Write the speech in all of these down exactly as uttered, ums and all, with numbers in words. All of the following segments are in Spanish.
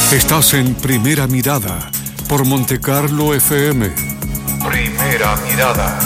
Estás en Primera Mirada por Montecarlo F M. Primera Mirada.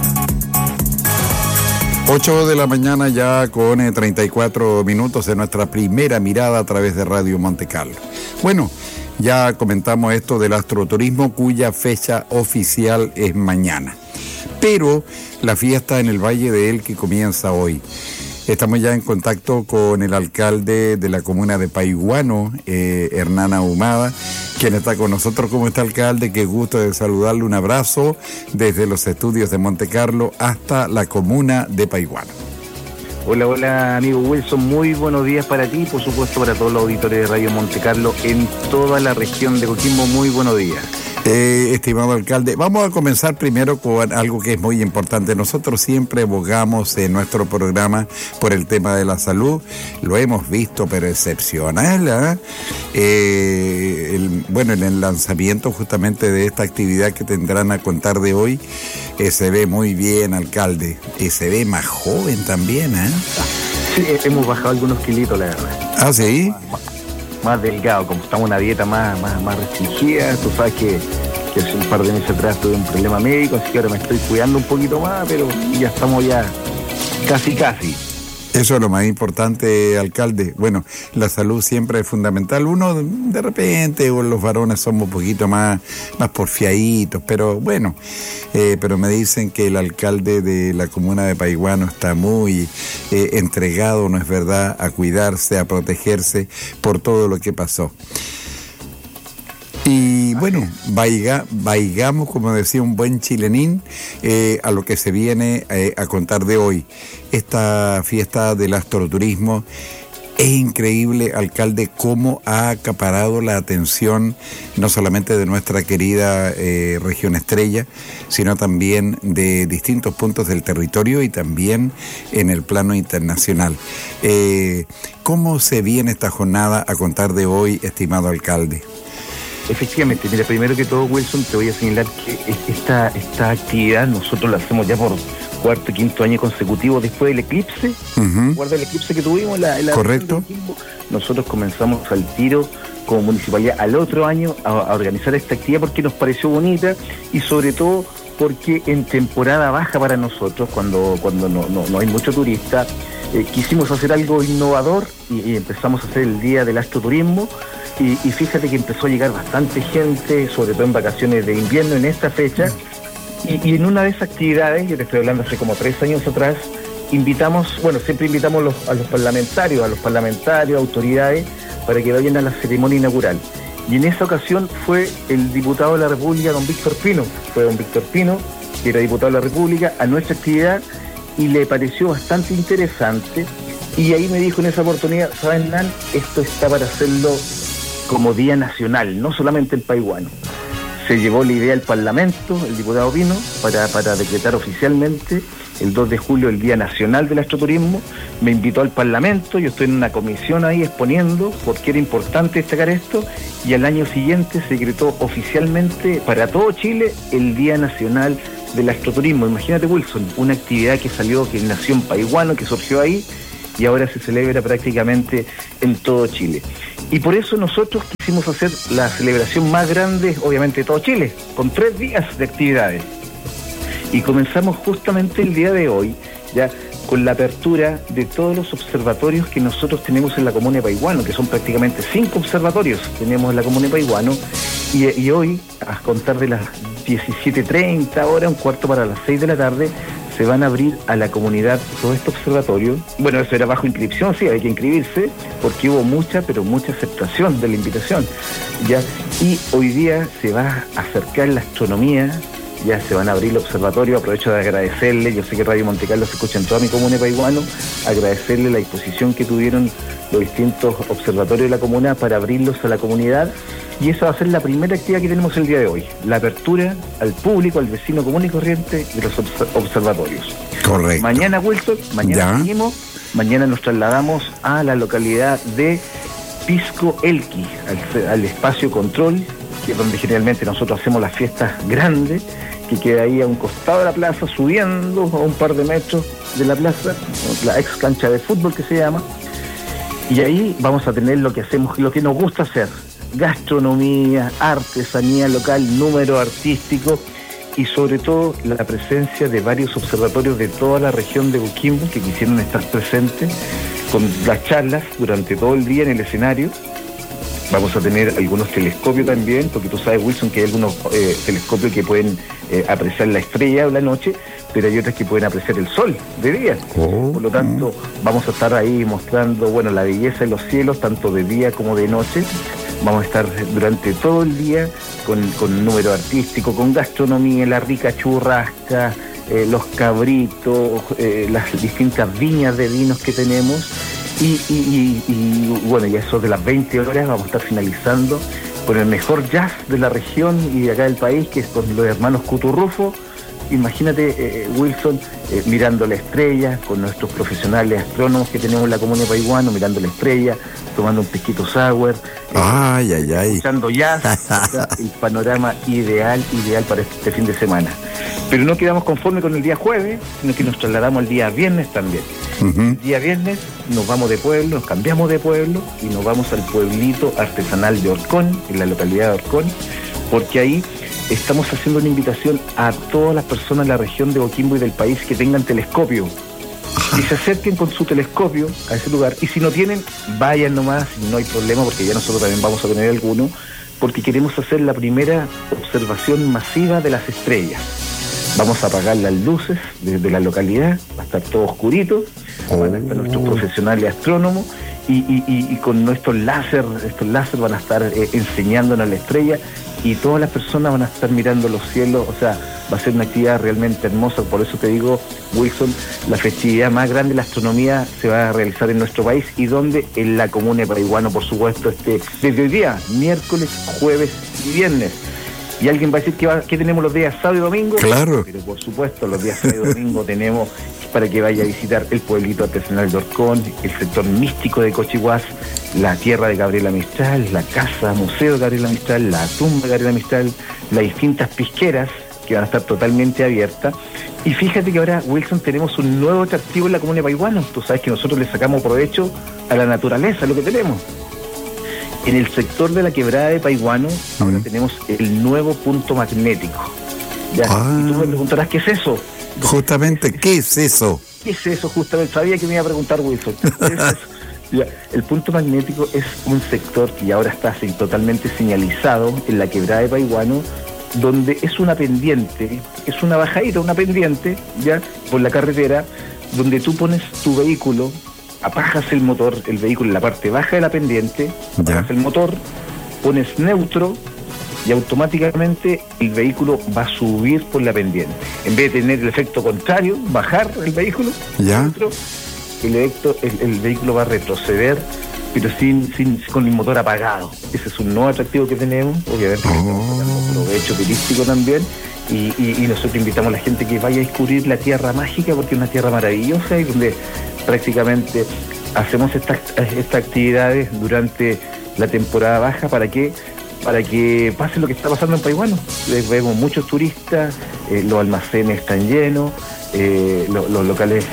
ocho de la mañana ya con eh, treinta y cuatro minutos de nuestra Primera Mirada a través de Radio Montecarlo. Bueno, ya comentamos esto del astroturismo cuya fecha oficial es mañana. Pero la fiesta en el Valle de Elqui comienza hoy. Estamos ya en contacto con el alcalde de la comuna de Paiguano, eh, Hernán Ahumada, quien está con nosotros. ¿Cómo está, alcalde? Qué gusto de saludarle. Un abrazo desde los estudios de Montecarlo hasta la comuna de Paiguano. Hola, hola, amigo Wilson. Muy buenos días para ti y, por supuesto, para todos los auditores de Radio Montecarlo en toda la región de Coquimbo. Muy buenos días. Eh, estimado alcalde, vamos a comenzar primero con algo que es muy importante. Nosotros siempre abogamos en nuestro programa por el tema de la salud. Lo hemos visto, pero excepcional, ¿eh? Eh, el, bueno, en el lanzamiento justamente de esta actividad que tendrán a contar de hoy, eh, se ve muy bien, alcalde, y se ve más joven también, ¿eh? Sí, hemos bajado algunos kilitos, la verdad. ¿Ah, sí? Más, más delgado, como estamos en una dieta más, más, más restringida. Tú sabes que, que hace un par de meses atrás tuve un problema médico, así que ahora me estoy cuidando un poquito más, pero ya estamos ya casi, casi. Eso es lo más importante, alcalde. Bueno, la salud siempre es fundamental. Uno, de repente, los varones somos un poquito más, más porfiaditos, pero bueno, eh, pero me dicen que el alcalde de la comuna de Paiguano está muy eh, entregado, ¿no es verdad?, a cuidarse, a protegerse por todo lo que pasó. Y bueno, vaiga, vaigamos, como decía un buen chilenín, eh, a lo que se viene eh, a contar de hoy. Esta fiesta del astroturismo es increíble, alcalde, cómo ha acaparado la atención no solamente de nuestra querida eh, región estrella, sino también de distintos puntos del territorio y también en el plano internacional. Eh, ¿Cómo se viene esta jornada a contar de hoy, estimado alcalde? Efectivamente, mira, primero que todo, Wilson, te voy a señalar que esta, esta actividad nosotros la hacemos ya por cuarto y quinto año consecutivo después del eclipse. Uh-huh. ¿Recuerda el eclipse que tuvimos? La, la Correcto. Nosotros comenzamos al tiro como municipalidad al otro año a, a organizar esta actividad porque nos pareció bonita y sobre todo porque en temporada baja para nosotros, cuando, cuando no, no, no hay mucho turista, eh, quisimos hacer algo innovador y, y empezamos a hacer el Día del Astroturismo. Y, y fíjate que empezó a llegar bastante gente, sobre todo en vacaciones de invierno en esta fecha, y, y en una de esas actividades, yo te estoy hablando hace como tres años atrás, invitamos, bueno, siempre invitamos los, a los parlamentarios, a los parlamentarios, autoridades, para que vayan a la ceremonia inaugural. Y en esa ocasión fue el diputado de la República, don Víctor Pino, fue don Víctor Pino, que era diputado de la República, a nuestra actividad, y le pareció bastante interesante, y ahí me dijo en esa oportunidad, ¿saben, Nan? Esto está para hacerlo como Día Nacional, no solamente en Paiguano. Se llevó la idea al Parlamento, el diputado Pino, para, para decretar oficialmente el dos de julio el Día Nacional del Astroturismo. Me invitó al Parlamento, yo estoy en una comisión ahí exponiendo por qué era importante destacar esto, y al año siguiente se decretó oficialmente para todo Chile el Día Nacional del Astroturismo. Imagínate, Wilson, una actividad que salió, que nació en Paiguano, que surgió ahí, y ahora se celebra prácticamente en todo Chile. Y por eso nosotros quisimos hacer la celebración más grande, obviamente, de todo Chile, con tres días de actividades. Y comenzamos justamente el día de hoy, ya con la apertura de todos los observatorios que nosotros tenemos en la comuna de Paiguano, que son prácticamente cinco observatorios que tenemos en la comuna de Paiguano, y, y hoy, a contar de las diecisiete treinta horas, un cuarto para las seis de la tarde, se van a abrir a la comunidad todo este observatorio. Bueno, eso era bajo inscripción, sí, hay que inscribirse, porque hubo mucha, pero mucha aceptación de la invitación, ¿ya? Y hoy día se va a acercar la astronomía, ya se van a abrir el observatorio. Aprovecho de agradecerle, yo sé que Radio Montecarlo se escucha en toda mi comuna de Paiguano, agradecerle la disposición que tuvieron los distintos observatorios de la comuna para abrirlos a la comunidad. Y esa va a ser la primera actividad que tenemos el día de hoy, la apertura al público, al vecino común y corriente de los observatorios. Correcto. Mañana, Wilson, mañana ¿Ya? seguimos, mañana nos trasladamos a la localidad de Pisco Elqui, al, al espacio control, que es donde generalmente nosotros hacemos las fiestas grandes, que queda ahí a un costado de la plaza, subiendo a un par de metros de la plaza, la ex cancha de fútbol que se llama, y ahí vamos a tener lo que hacemos, lo que nos gusta hacer, gastronomía, artesanía local, número artístico y sobre todo la presencia de varios observatorios de toda la región de Coquimbo que quisieron estar presentes con las charlas durante todo el día en el escenario. Vamos a tener algunos telescopios también, porque tú sabes, Wilson, que hay algunos eh, telescopios que pueden eh, apreciar la estrella o la noche, pero hay otros que pueden apreciar el sol de día. Oh, Por lo tanto, oh. vamos a estar ahí mostrando, bueno, la belleza de los cielos, tanto de día como de noche. Vamos a estar durante todo el día con, con número artístico, con gastronomía, la rica churrasca, eh, los cabritos, eh, las distintas viñas de vinos que tenemos. Y, y, y, y bueno, ya eso de las veinte horas vamos a estar finalizando con el mejor jazz de la región y de acá del país, que es con los hermanos Cuturrufo. Imagínate, eh, Wilson, eh, mirando la estrella, con nuestros profesionales astrónomos que tenemos en la comuna de Paiguano, mirando la estrella, tomando un pesquito sour, ay, ay, ay. escuchando jazz, el panorama ideal, ideal para este fin de semana. Pero no quedamos conformes con el día jueves, sino que nos trasladamos al día viernes también. Uh-huh. El día viernes nos vamos de pueblo, nos cambiamos de pueblo y nos vamos al pueblito artesanal de Orcón, en la localidad de Orcón, porque ahí estamos haciendo una invitación a todas las personas de la región de Coquimbo y del país que tengan telescopio. Y se acerquen con su telescopio a ese lugar. Y si no tienen, vayan nomás, no hay problema, porque ya nosotros también vamos a tener alguno, porque queremos hacer la primera observación masiva de las estrellas. Vamos a apagar las luces desde la localidad, va a estar todo oscurito, van a estar nuestros profesionales astrónomos y, y, y, y con nuestros láser, estos láser van a estar eh, enseñándonos la estrella y todas las personas van a estar mirando los cielos, o sea, va a ser una actividad realmente hermosa. Por eso te digo, Wilson, la festividad más grande de la astronomía se va a realizar en nuestro país y donde en la comuna de Paiguano, por supuesto, este, desde hoy día, miércoles, jueves y viernes. Y alguien va a decir que, va, que tenemos los días sábado y domingo. Claro. Pero por supuesto, los días sábado y domingo tenemos para que vaya a visitar el pueblito artesanal de Orcón, el sector místico de Cochihuás, la tierra de Gabriela Mistral, la casa museo de Gabriela Mistral, la tumba de Gabriela Mistral, las distintas pisqueras que van a estar totalmente abiertas. Y fíjate que ahora, Wilson, tenemos un nuevo atractivo en la comuna de Paiguano. Tú sabes que nosotros le sacamos provecho a la naturaleza, lo que tenemos. En el sector de la quebrada de Paiguano, mm. ahora tenemos el nuevo punto magnético. ¿Ya? Ah. Y tú me preguntarás, ¿qué es eso? Justamente, ¿qué es eso? ¿Qué es eso? Justamente, sabía que me iba a preguntar, Wilson. ¿Qué es eso? Ya, el punto magnético es un sector que ya ahora está así, totalmente señalizado en la quebrada de Paiguano, donde es una pendiente, es una bajadita, una pendiente, ya, por la carretera, donde tú pones tu vehículo, apagas el motor, el vehículo en la parte baja de la pendiente, apagas el motor, pones neutro y automáticamente el vehículo va a subir por la pendiente. En vez de tener el efecto contrario, bajar el vehículo, ¿ya? Neutro, el, efecto, el, el vehículo va a retroceder, pero sin, sin con el motor apagado. Ese es un nuevo atractivo que tenemos, obviamente oh. estamos sacando provecho turístico también. Y, y, y nosotros invitamos a la gente que vaya a descubrir la tierra mágica, porque es una tierra maravillosa y donde prácticamente hacemos estas, estas actividades durante la temporada baja para que para que pase lo que está pasando en Paiguano. Vemos muchos turistas, eh, los almacenes están llenos, eh, los, los locales,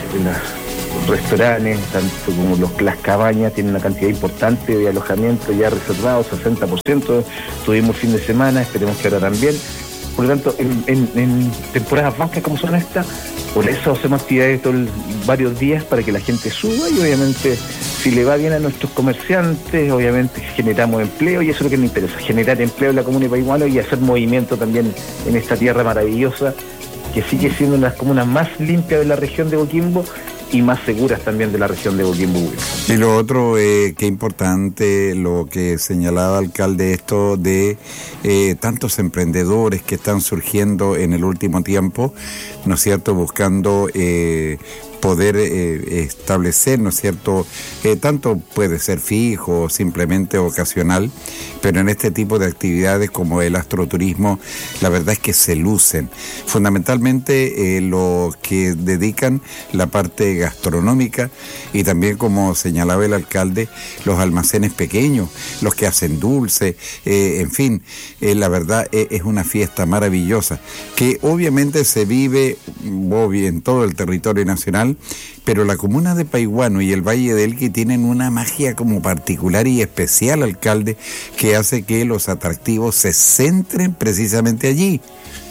los restaurantes, tanto como los, las cabañas, tienen una cantidad importante de alojamiento ya reservados, sesenta por ciento tuvimos fin de semana, esperemos que ahora también. Por lo tanto, en, en, en temporadas bajas como son estas, por eso hacemos actividades todos varios días para que la gente suba y obviamente si le va bien a nuestros comerciantes, obviamente generamos empleo y eso es lo que nos interesa, generar empleo en la comuna de Paiguano y hacer movimiento también en esta tierra maravillosa que sigue siendo una de las comunas más limpias de la región de Coquimbo y más seguras también de la región de Coquimbo. Y lo otro, eh, qué importante lo que señalaba el alcalde, esto de eh, tantos emprendedores que están surgiendo en el último tiempo, ¿no es cierto?, buscando eh, poder eh, establecer, ¿no es cierto?, eh, tanto puede ser fijo o simplemente ocasional, pero en este tipo de actividades como el astroturismo, la verdad es que se lucen. Fundamentalmente eh, los que dedican la parte gastronómica y también, como señalaba el alcalde, los almacenes pequeños, los que hacen dulce, eh, en fin, eh, la verdad eh, es una fiesta maravillosa que obviamente se vive obvio, en todo el territorio nacional, tradicional, pero la comuna de Paihuano y el Valle de Elqui tienen una magia como particular y especial, alcalde, que hace que los atractivos se centren precisamente allí.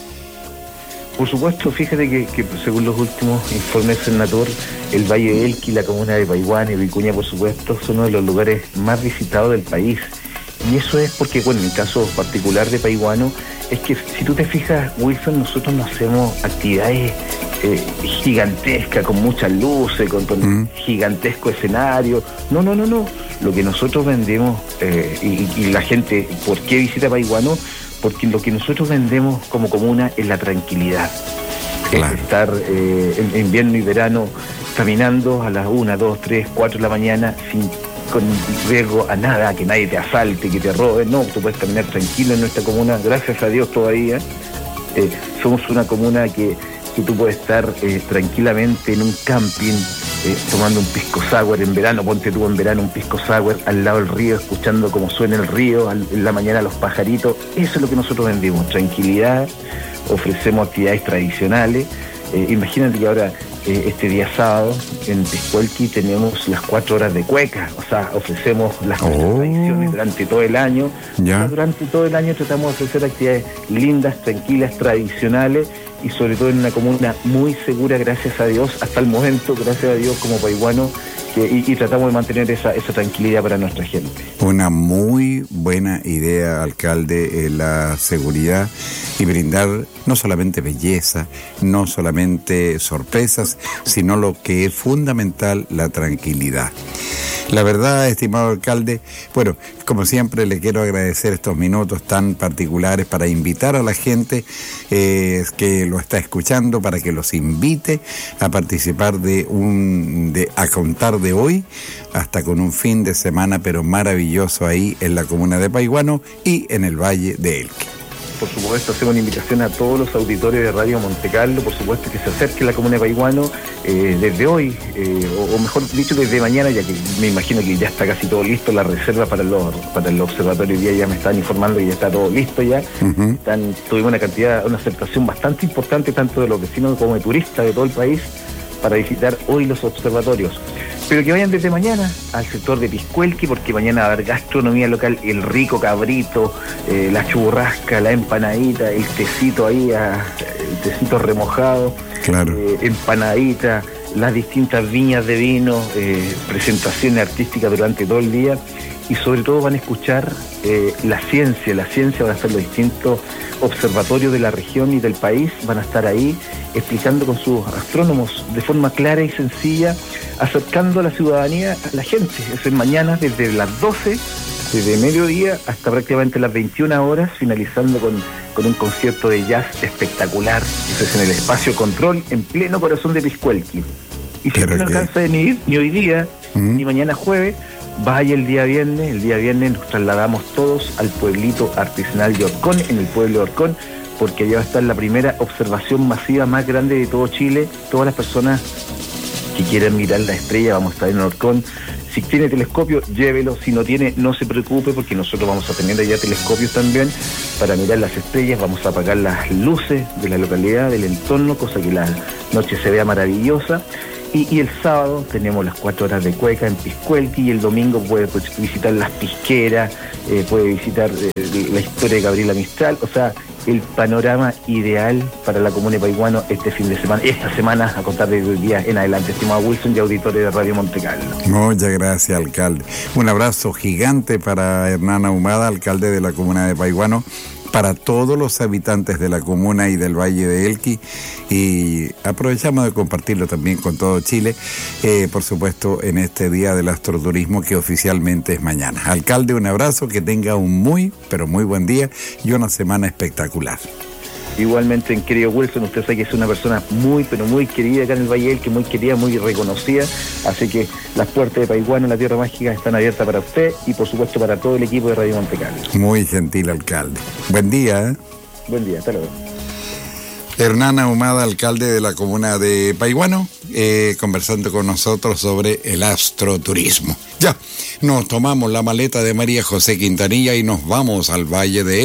Por supuesto, fíjate que, que según los últimos informes del Senatur, el Valle de Elqui, la comuna de Paihuano y Vicuña, por supuesto, son uno de los lugares más visitados del país. Y eso es porque, bueno, en el caso particular de Paihuano, es que si tú te fijas, Wilson, nosotros no hacemos actividades eh, gigantescas, con muchas luces, con, con mm. gigantesco escenario. No, no, no, no. Lo que nosotros vendemos, eh, y, y la gente, ¿por qué visita Paihuano? Porque lo que nosotros vendemos como comuna es la tranquilidad. Claro. Es estar eh, en invierno y verano caminando a las una, dos, tres, cuatro de la mañana sin con riesgo a nada, que nadie te asalte, que te robe. No, tú puedes caminar tranquilo en nuestra comuna, gracias a Dios todavía. Eh, somos una comuna que, que tú puedes estar eh, tranquilamente en un camping, eh, tomando un pisco sour en verano, ponte tú en verano un pisco sour al lado del río, escuchando cómo suena el río, al, en la mañana los pajaritos. Eso es lo que nosotros vendimos, tranquilidad, ofrecemos actividades tradicionales. Eh, imagínate que ahora, eh, este día sábado, en Piscuelqui tenemos las cuatro horas de cueca, o sea, ofrecemos las oh. tradiciones durante todo el año. Ya. Durante todo el año tratamos de ofrecer actividades lindas, tranquilas, tradicionales, y sobre todo en una comuna muy segura, gracias a Dios, hasta el momento, gracias a Dios, como paihuano, que, y, y tratamos de mantener esa, esa tranquilidad para nuestra gente. Una muy buena idea, alcalde, eh, la seguridad y brindar no solamente belleza, no solamente sorpresas, sino lo que es fundamental, la tranquilidad. La verdad, estimado alcalde, bueno, como siempre le quiero agradecer estos minutos tan particulares para invitar a la gente eh, que lo está escuchando, para que los invite a participar de un, de a contar de hoy, hasta con un fin de semana pero maravilloso ahí en la comuna de Paihuano y en el Valle de Elqui. Por supuesto, hacemos una invitación a todos los auditores de Radio Monte Carlo, por supuesto, que se acerquen a la comuna de Paihuano eh, desde hoy, eh, o, o mejor dicho, desde mañana, ya que me imagino que ya está casi todo listo, la reserva para los para el observatorio hoy día ya me están informando que ya está todo listo ya. Uh-huh. Están, tuvimos una cantidad, una aceptación bastante importante, tanto de los vecinos como de turistas de todo el país, para visitar hoy los observatorios. Pero que vayan desde mañana al sector de Piscuelqui, porque mañana va a haber gastronomía local, el rico cabrito, eh, la churrasca, la empanadita, el tecito ahí, a, el tecito remojado, claro. eh, empanadita, las distintas viñas de vino, eh, presentaciones artísticas durante todo el día, y sobre todo van a escuchar eh, la ciencia, la ciencia van a estar los distintos observatorios de la región y del país, van a estar ahí explicando con sus astrónomos de forma clara y sencilla, acercando a la ciudadanía a la gente. Eso es mañana desde las doce, desde mediodía hasta prácticamente las veintiuna horas, finalizando con, con un concierto de jazz espectacular. Eso es en el espacio Control, en pleno corazón de Piscuelqui. Y si no alcanza ni ir, ni hoy día, ¿Mm? ni mañana jueves, vaya el día viernes. El día viernes nos trasladamos todos al pueblito artesanal de Orcón, en el pueblo de Orcón, porque allá va a estar la primera observación masiva más grande de todo Chile. Todas las personas que quieran mirar la estrella, vamos a estar en Orcón. Si tiene telescopio, llévelo. Si no tiene, no se preocupe, porque nosotros vamos a tener allá telescopios también para mirar las estrellas. Vamos a apagar las luces de la localidad, del entorno, cosa que la noche se vea maravillosa. Y, y el sábado tenemos las cuatro horas de cueca en Piscuelqui, y el domingo puede pues, visitar las pisqueras, eh, puede visitar eh, la historia de Gabriela Mistral, o sea, el panorama ideal para la comuna de Paihuano este fin de semana, esta semana, a contar de hoy día en adelante, estimado Wilson y auditores de Radio Monte Carlo. Muchas gracias, alcalde. Un abrazo gigante para Hernán Ahumada, alcalde de la comuna de Paihuano, para todos los habitantes de la comuna y del Valle de Elqui, y aprovechamos de compartirlo también con todo Chile, eh, por supuesto en este día del astroturismo que oficialmente es mañana. Alcalde, un abrazo, que tenga un muy, pero muy buen día y una semana espectacular. Igualmente, querido Wilson, usted sabe que es una persona muy, pero muy querida acá en el Valle de Elqui, muy querida, muy reconocida, así que las puertas de Paihuano, la Tierra Mágica, están abiertas para usted y por supuesto para todo el equipo de Radio Monte Carlo. Muy gentil, alcalde. Buen día. ¿eh? Buen día, hasta luego. Hernán Ahumada, alcalde de la comuna de Paihuano, eh, conversando con nosotros sobre el astroturismo. Ya, nos tomamos la maleta de María José Quintanilla y nos vamos al Valle de Elqui.